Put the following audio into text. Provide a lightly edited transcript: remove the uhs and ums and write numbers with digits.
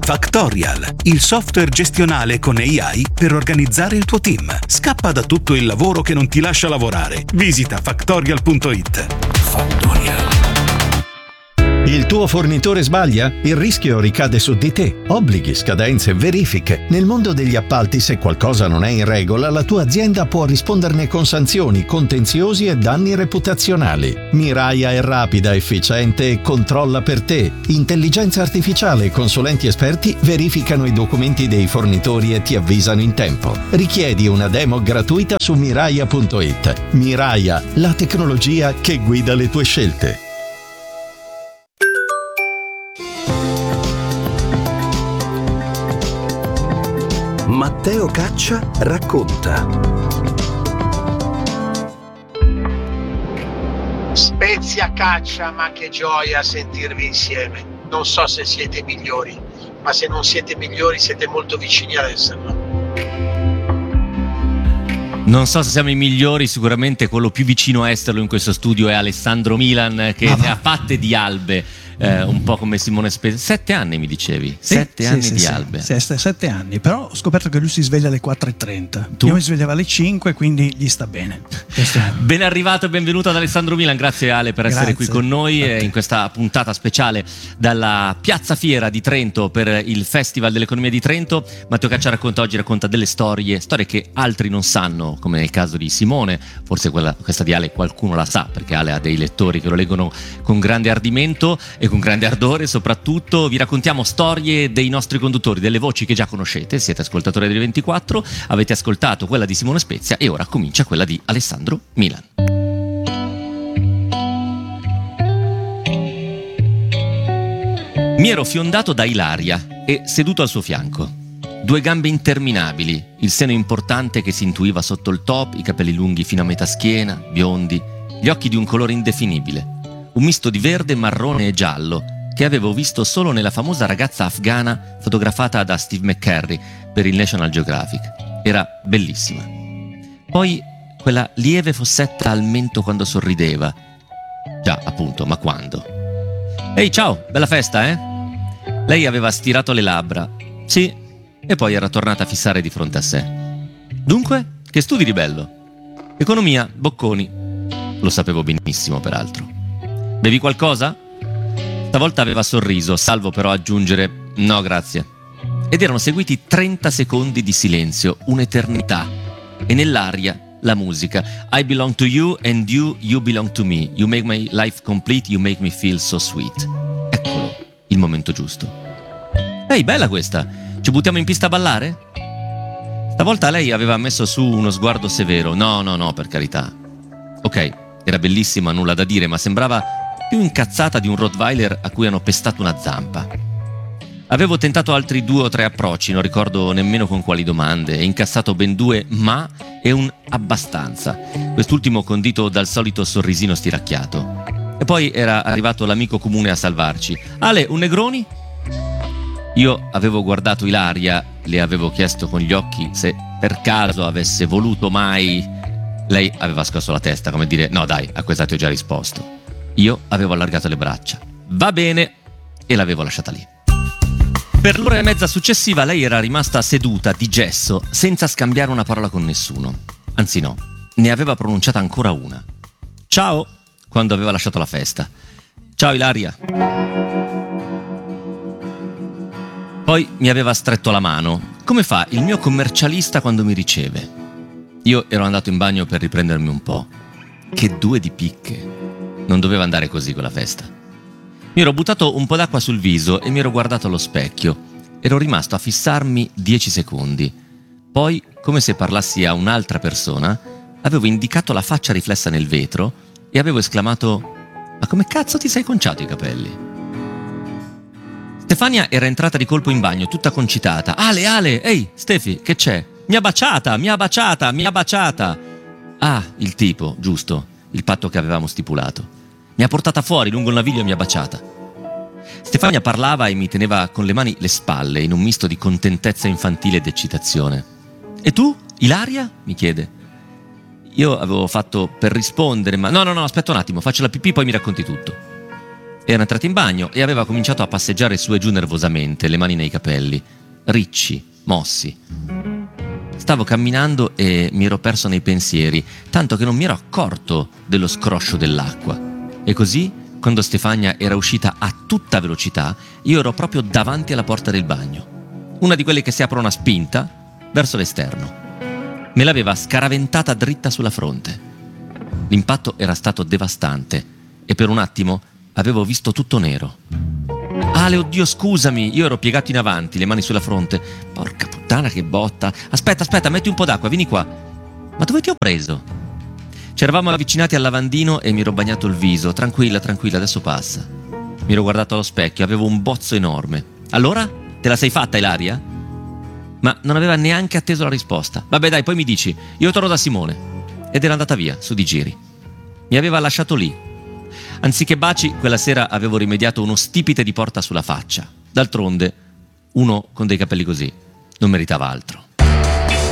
Factorial, il software gestionale con AI per organizzare il tuo team. Scappa da tutto il lavoro che non ti lascia lavorare. Visita factorial.it. Factorial. Il tuo fornitore sbaglia? Il rischio ricade su di te. Obblighi, scadenze, verifiche. Nel mondo degli appalti, se qualcosa non è in regola, la tua azienda può risponderne con sanzioni, contenziosi e danni reputazionali. Miraia è rapida, efficiente e controlla per te. Intelligenza artificiale e consulenti esperti verificano i documenti dei fornitori e ti avvisano in tempo. Richiedi una demo gratuita su miraia.it. Miraia, la tecnologia che guida le tue scelte. Matteo Caccia racconta. Spezia Caccia, ma che gioia sentirvi insieme. Non so se siete migliori, ma se non siete migliori siete molto vicini ad esserlo. Non so se siamo i migliori, sicuramente quello più vicino a esserlo in questo studio è Alessandro Milan, che ne ha fatte di albe. Un po' come Simone Spezia. 7 anni mi dicevi? Sì, 7 anni di albe. Sì, 7 anni, però ho scoperto che lui si sveglia alle 4:30. Io mi svegliavo alle 5, quindi gli sta bene. Ben arrivato e benvenuto ad Alessandro Milan. Grazie Ale per essere qui con noi in questa puntata speciale dalla Piazza Fiera di Trento per il Festival dell'Economia di Trento. Matteo Caccia racconta delle storie che altri non sanno, come nel caso di Simone. Forse questa di Ale qualcuno la sa, perché Ale ha dei lettori che lo leggono con grande ardimento e con grande ardore. Soprattutto vi raccontiamo storie dei nostri conduttori, delle voci che già conoscete. Siete ascoltatori del 24, avete ascoltato quella di Simone Spezia e ora comincia quella di Alessandro Milan. Mi ero fiondato da Ilaria e seduto al suo fianco. 2 gambe interminabili, il seno importante che si intuiva sotto il top, i capelli lunghi fino a metà schiena, biondi, gli occhi di un colore indefinibile. Un misto di verde, marrone e giallo che avevo visto solo nella famosa ragazza afghana fotografata da Steve McCurry per il National Geographic. Era bellissima. Poi quella lieve fossetta al mento quando sorrideva. Già, appunto, ma quando? Ehi, ciao, bella festa, eh? Lei aveva stirato le labbra. Sì, e poi era tornata a fissare di fronte a sé. Dunque, che studi di bello? Economia, Bocconi. Lo sapevo benissimo, peraltro. Bevi qualcosa? Stavolta aveva sorriso, salvo però aggiungere no grazie. Ed erano seguiti 30 secondi di silenzio, un'eternità. E nell'aria la musica. I belong to you and you belong to me. You make my life complete, you make me feel so sweet. Eccolo, il momento giusto. Ehi, bella questa! Ci buttiamo in pista a ballare? Stavolta lei aveva messo su uno sguardo severo. No, per carità. Ok, era bellissima, nulla da dire, ma sembrava più incazzata di un Rottweiler a cui hanno pestato una zampa. Avevo tentato altri 2 o 3 approcci, non ricordo nemmeno con quali domande, e incassato ben 2 ma e un abbastanza, quest'ultimo condito dal solito sorrisino stiracchiato. E poi era arrivato l'amico comune a salvarci. Ale, un Negroni? Io avevo guardato Ilaria, le avevo chiesto con gli occhi se per caso avesse voluto mai. Lei aveva scosso la testa, come dire no dai, a questa ti ho già risposto. Io avevo allargato le braccia. Va bene, e l'avevo lasciata lì. Per l'ora e mezza successiva lei era rimasta seduta di gesso senza scambiare una parola con nessuno. Anzi no, ne aveva pronunciata ancora una. Ciao, quando aveva lasciato la festa. Ciao Ilaria. Poi mi aveva stretto la mano, come fa il mio commercialista quando mi riceve. Io ero andato in bagno per riprendermi un po'. Che 2 di picche. Non doveva andare così quella festa. Mi ero buttato un po' d'acqua sul viso e mi ero guardato allo specchio. Ero rimasto a fissarmi 10 secondi. Poi, come se parlassi a un'altra persona, avevo indicato la faccia riflessa nel vetro e avevo esclamato: ma come cazzo ti sei conciato i capelli? Stefania era entrata di colpo in bagno, tutta concitata. Ale, ehi, Stefi, che c'è? Mi ha baciata! Ah, il tipo, giusto, il patto che avevamo stipulato. Mi ha portata fuori lungo il naviglio e mi ha baciata. Stefania parlava e mi teneva con le mani le spalle in un misto di contentezza infantile ed eccitazione. E tu, Ilaria? Mi chiede. Io avevo fatto per rispondere, ma no, aspetta un attimo, faccio la pipì poi mi racconti tutto. Era entrato in bagno e aveva cominciato a passeggiare su e giù nervosamente, le mani nei capelli, ricci, mossi. Stavo camminando e mi ero perso nei pensieri, tanto che non mi ero accorto dello scroscio dell'acqua. E così, quando Stefania era uscita a tutta velocità, io ero proprio davanti alla porta del bagno. Una di quelle che si aprono a spinta verso l'esterno. Me l'aveva scaraventata dritta sulla fronte. L'impatto era stato devastante e per un attimo avevo visto tutto nero. Ale, oddio, scusami, io ero piegato in avanti, le mani sulla fronte. Porca puttana, che botta. Aspetta, metti un po' d'acqua, vieni qua. Ma dove ti ho preso? Ci eravamo avvicinati al lavandino e mi ero bagnato il viso. Tranquilla, adesso passa. Mi ero guardato allo specchio, avevo un bozzo enorme. Allora? Te la sei fatta, Ilaria? Ma non aveva neanche atteso la risposta. Vabbè dai, poi mi dici, io torno da Simone. Ed era andata via, su di giri. Mi aveva lasciato lì. Anziché baci, quella sera avevo rimediato uno stipite di porta sulla faccia. D'altronde, uno con dei capelli così non meritava altro.